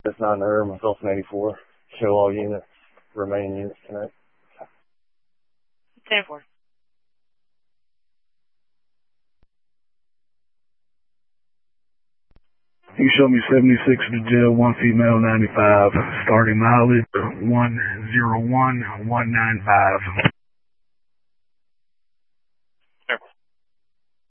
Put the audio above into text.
It's 9 there, myself in 84. Show all units, remaining units tonight. 10-4. You show me 76 to jail, 1 female, 95. Starting mileage 101,195.